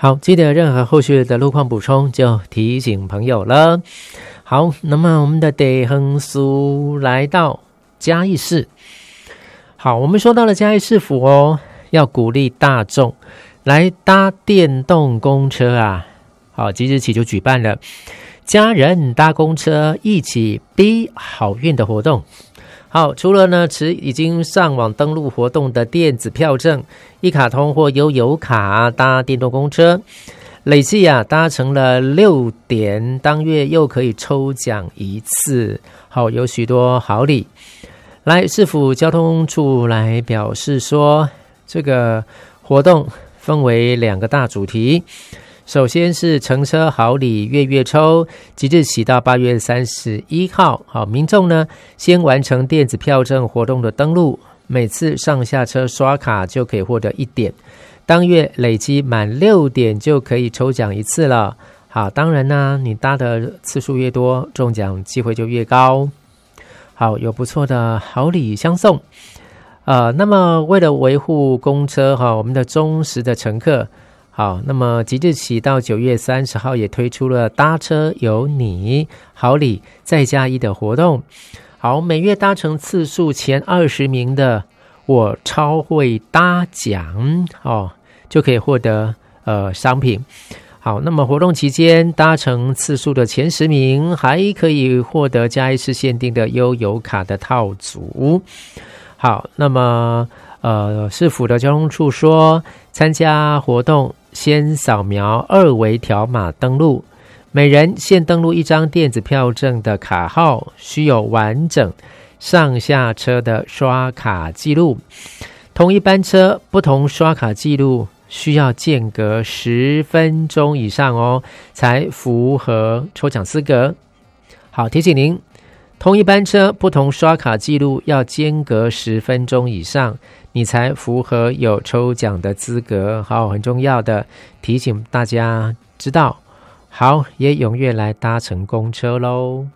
好，记得任何后续的路况补充就提醒朋友了。好，那么我们的地方书来到嘉义市。好，我们说到了嘉义市府哦，要鼓励大众来搭电动公车啊。好，即日起就举办了家人搭公车一起逼好运的活动。好，除了呢持已经上网登录活动的电子票证、一卡通或悠游卡搭电动公车，累计搭成了6点，当月又可以抽奖1次。好，有许多好礼。来，市府交通处来表示说，这个活动分为2个大主题。首先是乘车好礼月抽，即日起到8月31号。好，民众呢先完成电子票证活动的登录，每次上下车刷卡就可以获得1点，当月累积满6点就可以抽奖1次了。好，当然呢，你搭的次数越多，中奖机会就越高。好，有不错的好礼相送。那么为了维护公车我们的忠实的乘客，好，那么即日起到9月30号也推出了搭车有你好礼再加1的活动。好，每月搭乘次数前20名的我超会搭奖就可以获得商品。好，那么活动期间搭乘次数的前10名还可以获得嘉义市限定的悠游卡的套组。好，那么市府的交通处说，参加活动先扫描2维条码登录，每人限登录1张电子票证的卡号，需有完整上下车的刷卡记录。同一班车不同刷卡记录需要间隔10分钟以上才符合抽奖资格。好，提醒您，同一班车不同刷卡记录要间隔10分钟以上，你才符合有抽奖的资格。好，很重要的提醒大家知道。好，也踊跃来搭乘公车咯。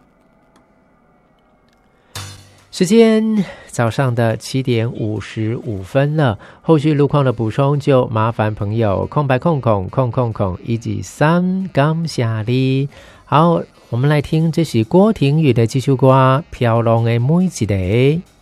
时间早上的7点55分了，后续路况的补充就麻烦朋友空白空123，感谢你。好，我们来听这是郭婷宇的这首歌《飘浪的每一个》。